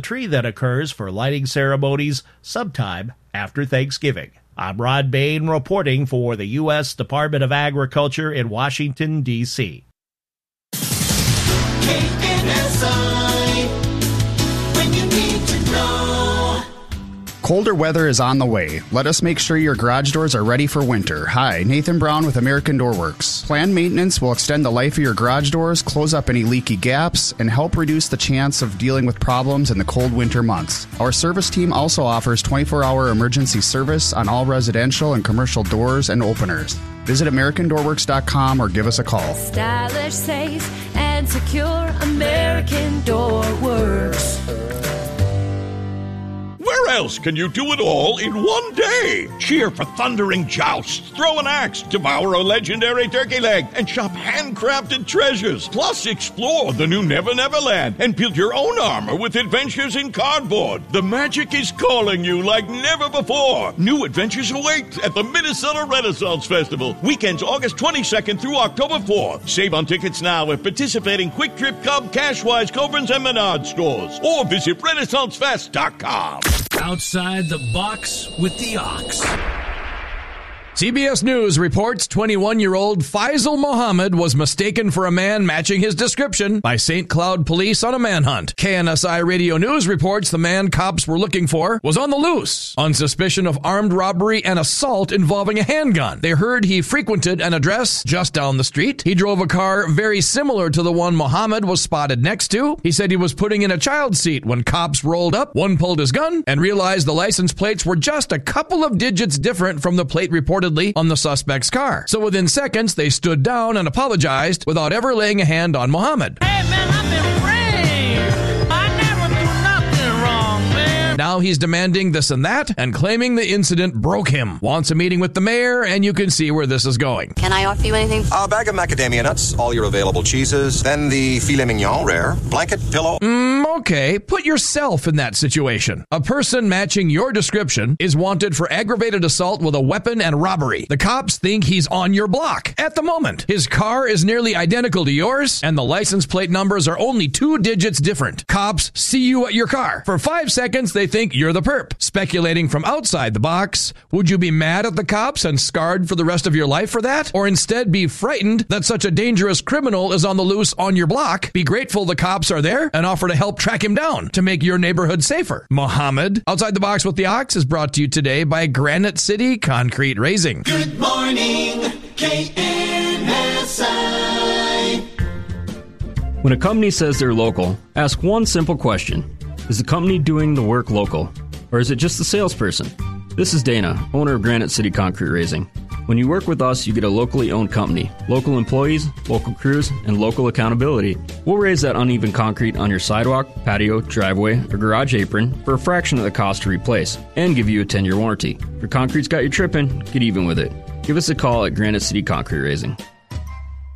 tree that occurs for lighting ceremonies sometime after Thanksgiving. I'm Rod Bain reporting for the U.S. Department of Agriculture in Washington, D.C. KNSI, when you need to know. Colder weather is on the way. Let us make sure your garage doors are ready for winter. Hi, Nathan Brown with American Door Works. Planned maintenance will extend the life of your garage doors, close up any leaky gaps, and help reduce the chance of dealing with problems in the cold winter months. Our service team also offers 24-hour emergency service on all residential and commercial doors and openers. Visit AmericanDoorWorks.com or give us a call. Stylish, safe, and secure. American Door Works. Where else can you do it all in one day? Cheer for thundering jousts, throw an axe, devour a legendary turkey leg, and shop handcrafted treasures. Plus, explore the new Never Never Land and build your own armor with adventures in cardboard. The magic is calling you like never before. New adventures await at the Minnesota Renaissance Festival. Weekends August 22nd through October 4th. Save on tickets now at participating Quick Trip, Cub, Cashwise, Coborn's, and Menard stores. Or visit RenaissanceFest.com. Outside the box with the Ox. CBS News reports 21-year-old Faisal Mohammed was mistaken for a man matching his description by St. Cloud police on a manhunt. KNSI Radio News reports the man cops were looking for was on the loose on suspicion of armed robbery and assault involving a handgun. They heard he frequented an address just down the street. He drove a car very similar to the one Mohammed was spotted next to. He said he was putting in a child's seat when cops rolled up. One pulled his gun and realized the license plates were just a couple of digits different from the plate reported on the suspect's car. So within seconds, they stood down and apologized without ever laying a hand on Mohammed. Hey, man, I've been brave. I never do nothing wrong, man. Now he's demanding this and that and claiming the incident broke him. Wants a meeting with the mayor, and you can see where this is going. Can I offer you anything? A bag of macadamia nuts, all your available cheeses, then the filet mignon, rare, blanket, pillow. Okay, put yourself in that situation. A person matching your description is wanted for aggravated assault with a weapon and robbery. The cops think he's on your block at the moment. His car is nearly identical to yours, and the license plate numbers are only 2 digits different. Cops see you at your car. For 5 seconds, they think you're the perp. Speculating from outside the box, would you be mad at the cops and scarred for the rest of your life for that? Or instead be frightened that such a dangerous criminal is on the loose on your block? Be grateful the cops are there and offer to help track him down to make your neighborhood safer. Mohammed, Outside the Box with the Ox is brought to you today by Granite City Concrete Raising. Good morning, KNSI. When a company says they're local, ask one simple question. Is the company doing the work local? Or is it just the salesperson? This is Dana, owner of Granite City Concrete Raising. When you work with us, you get a locally owned company, local employees, local crews, and local accountability. We'll raise that uneven concrete on your sidewalk, patio, driveway, or garage apron for a fraction of the cost to replace, and give you a 10-year warranty. If your concrete's got you tripping, get even with it. Give us a call at Granite City Concrete Raising.